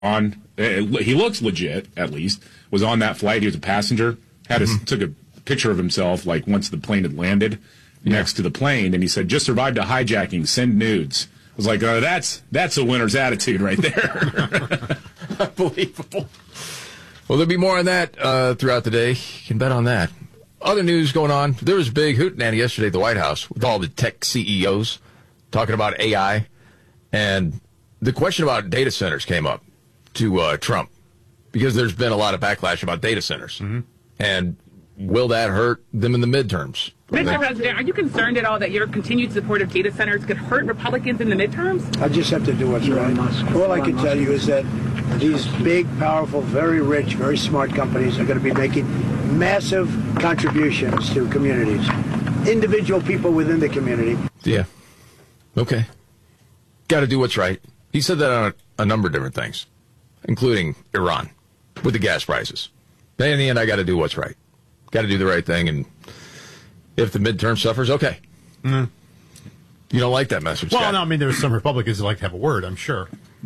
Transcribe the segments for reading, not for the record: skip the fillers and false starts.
he looks legit, at least, was on that flight. He was a passenger, took a picture of himself, like, once the plane had landed next to the plane, and he said, just survived a hijacking, send nudes. I was like, that's a winner's attitude right there. Unbelievable. Well, there'll be more on that throughout the day. You can bet on that. Other news going on. There was a big hootenanny yesterday at the White House with all the tech CEOs talking about AI. And the question about data centers came up to Trump because there's been a lot of backlash about data centers. Mm-hmm. And will that hurt them in the midterms? Mr. President, are you concerned at all that your continued support of data centers could hurt Republicans in the midterms? I just have to do what's right. All I can tell you is that these big, powerful, very rich, very smart companies are going to be making massive contributions to communities, individual people within the community. Yeah. Okay. Got to do what's right. He said that on a number of different things, including Iran, with the gas prices. In the end, I got to do what's right. Got to do the right thing, and if the midterm suffers, okay. Mm. You don't like that message, Well, Scott. no, I mean, there's some Republicans that like to have a word, I'm sure.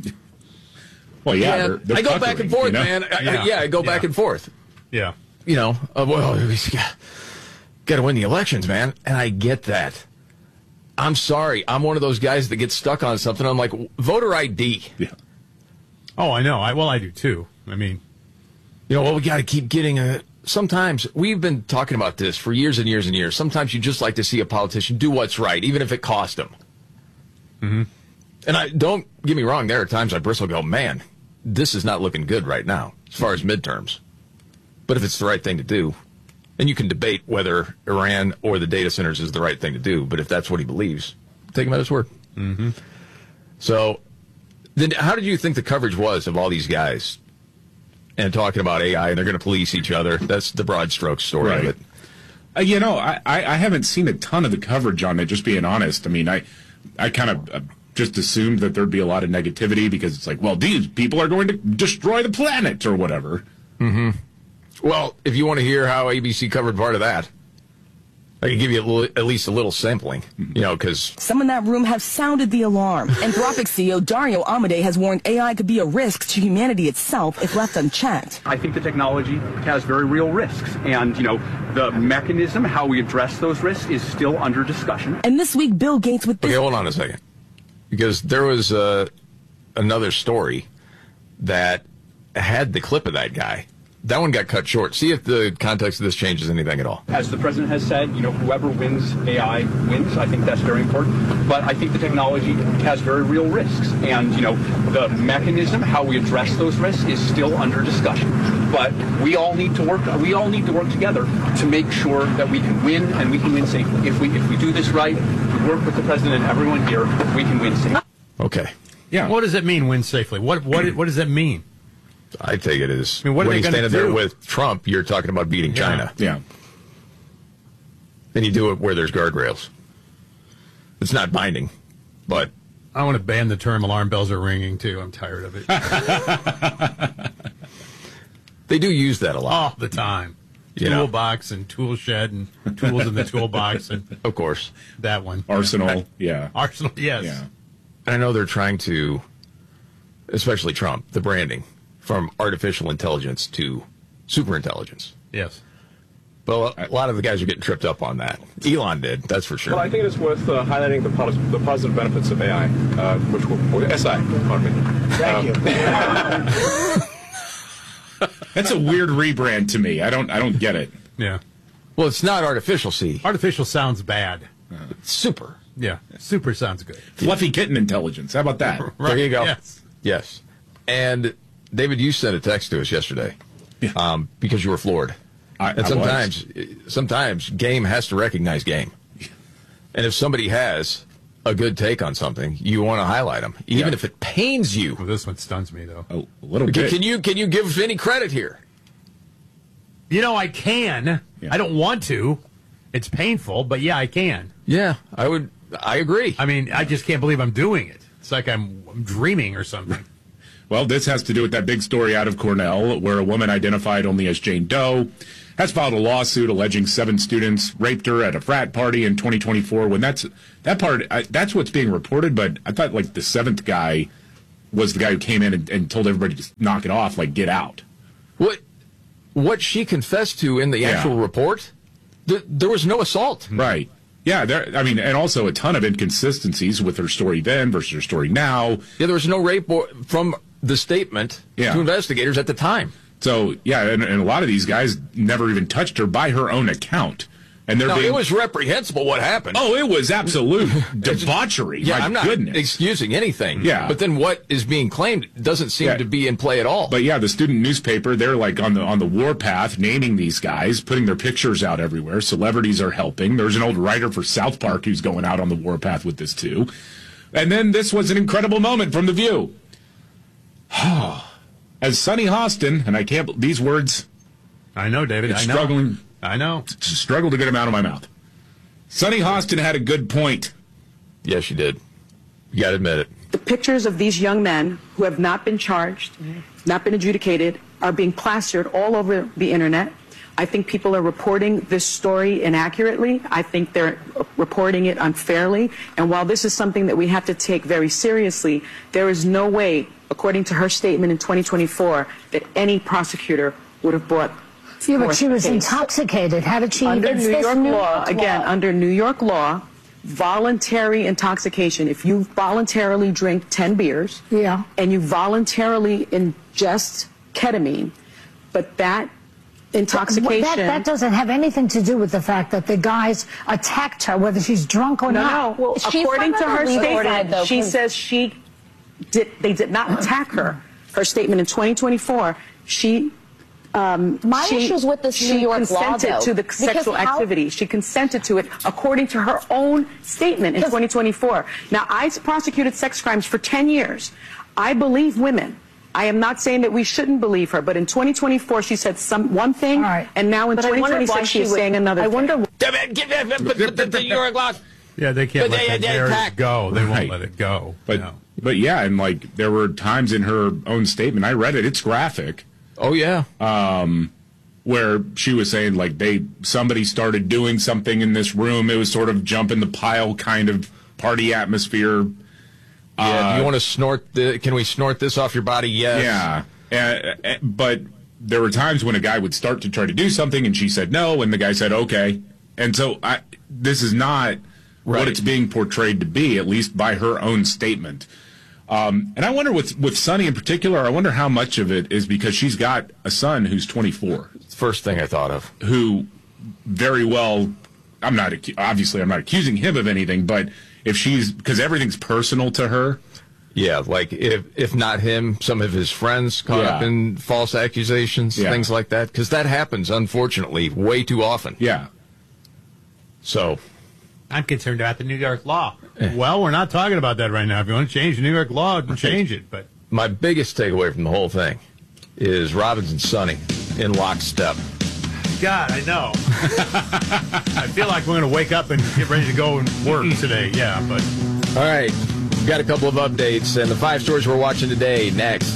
Well, yeah. I go back and forth, man. I go back and forth. Yeah. You know, we got to win the elections, man. And I get that. I'm sorry. I'm one of those guys that gets stuck on something. I'm like, voter ID. Yeah. Oh, I know. I do, too. I mean, we got to keep getting sometimes we've been talking about this for years and years and years. Sometimes you just like to see a politician do what's right, even if it cost them. Mm-hmm. And don't get me wrong. There are times I bristle and go, man, this is not looking good right now as far as midterms. But if it's the right thing to do, and you can debate whether Iran or the data centers is the right thing to do, but if that's what he believes, take him at his word. Mm-hmm. So then how did you think the coverage was of all these guys and talking about AI and they're going to police each other? That's the broad stroke story right. of it. I haven't seen a ton of the coverage on it, just being honest. I mean, I kind of just assumed that there'd be a lot of negativity because it's like, well, these people are going to destroy the planet or whatever. Mm-hmm. Well, if you want to hear how ABC covered part of that, I can give you at least a little sampling, because some in that room have sounded the alarm. Anthropic CEO Dario Amodei has warned AI could be a risk to humanity itself if left unchecked. I think the technology has very real risks, and, the mechanism, how we address those risks is still under discussion. And this week, Bill Gates with this... Okay, hold on a second. Because there was another story that had the clip of that guy. That one got cut short. See if the context of this changes anything at all. As the president has said, whoever wins AI wins. I think that's very important. But I think the technology has very real risks. And, the mechanism, how we address those risks is still under discussion. But we all need to work together to make sure that we can win and we can win safely. If we do this right, we work with the president and everyone here, we can win safely. Okay. Yeah. What does it mean, win safely? What does that mean? I take it as what when you're standing there with Trump, you're talking about beating China. Yeah. Then you do it where there's guardrails. It's not binding, but... I want to ban the term alarm bells are ringing, too. I'm tired of it. They do use that a lot. All the time. Toolbox and tool shed and tools in the toolbox. And of course. That one. Arsenal, yeah. Arsenal, yes. Yeah. I know they're trying to, especially Trump, the branding, from artificial intelligence to superintelligence. Yes. But a lot of the guys are getting tripped up on that. Elon did, that's for sure. Well, I think it is worth highlighting the positive benefits of AI, pardon me. Thank you. That's a weird rebrand to me. I don't get it. Yeah. Well, it's not artificial, see. Artificial sounds bad. It's super. Yeah. Super sounds good. Fluffy kitten intelligence. How about that? Right. There you go. Yes. And David, you sent a text to us yesterday because you were floored. And sometimes game has to recognize game. And if somebody has a good take on something, you want to highlight them, even if it pains you. Well, this one stuns me, though. A little bit. Can you give any credit here? I can. Yeah. I don't want to. It's painful, but yeah, I can. Yeah, I agree. I mean, I just can't believe I'm doing it. It's like I'm dreaming or something. Well, this has to do with that big story out of Cornell where a woman identified only as Jane Doe has filed a lawsuit alleging 7 students raped her at a frat party in 2024. When that's what's being reported, but I thought like the 7th guy was the guy who came in and told everybody to knock it off, like, get out. What she confessed to in the actual report, there was no assault. Right. Yeah, and also a ton of inconsistencies with her story then versus her story now. Yeah, there was no rape from the statement to investigators at the time. So, yeah, and a lot of these guys never even touched her by her own account. And it was reprehensible what happened. Oh, it was absolute debauchery. Yeah, My I'm not goodness. excusing anything. Yeah. But then what is being claimed doesn't seem to be in play at all. But yeah, the student newspaper, they're like on the warpath, naming these guys, putting their pictures out everywhere. Celebrities are helping. There's an old writer for South Park who's going out on the warpath with this too. And then this was an incredible moment from The View. As Sonny Hostin, and I can't, these words. I know, David. It's struggling. I know. Struggled to get them out of my mouth. Sonny Hostin had a good point. Yes, she did. You got to admit it. The pictures of these young men who have not been charged, not been adjudicated, are being plastered all over the internet. I think people are reporting this story inaccurately. I think they're reporting it unfairly. And while this is something that we have to take very seriously, there is no way, according to her statement in 2024, that any prosecutor would have brought. Yeah, but she was intoxicated. How did she? Under New York law, again, under New York law, voluntary intoxication. If you voluntarily drink 10 beers, and you voluntarily ingest ketamine, but that intoxication. That doesn't have anything to do with the fact that the guys attacked her, whether she's drunk or not. No, well, according to her statement, she says they did not attack her. Her statement in 2024, my issues with this New York law, though, consented to the sexual activity. She consented to it according to her own statement in 2024. Now, I prosecuted sex crimes for 10 years. I believe women. I am not saying that we shouldn't believe her, but in 2024 she said one thing, and now in 2026 she's saying another thing. I wonder. The New York law. Yeah, they can't let that go. They won't let it go. But yeah, and like there were times in her own statement, I read it. It's graphic. Oh yeah. Where she was saying like somebody started doing something in this room. It was sort of jump in the pile kind of party atmosphere. Yeah, do you want to snort? Can we snort this off your body? Yes. Yeah, but there were times when a guy would start to try to do something, and she said no, and the guy said okay. And so this is not what it's being portrayed to be, at least by her own statement. And I wonder with Sonny in particular, I wonder how much of it is because she's got a son who's 24. First thing I thought of. Who very well, I'm not accusing him of anything, but if because everything's personal to her. Yeah, like if not him, some of his friends caught up in false accusations, things like that. Because that happens, unfortunately, way too often. Yeah. So. I'm concerned about the New York law. Well, we're not talking about that right now. If you want to change the New York law, change it. But my biggest takeaway from the whole thing is Robbins and Sonny in lockstep. God, I know. I feel like we're going to wake up and get ready to go and work today. Yeah, but. All right. We've got a couple of updates and the 5 stories we're watching today next.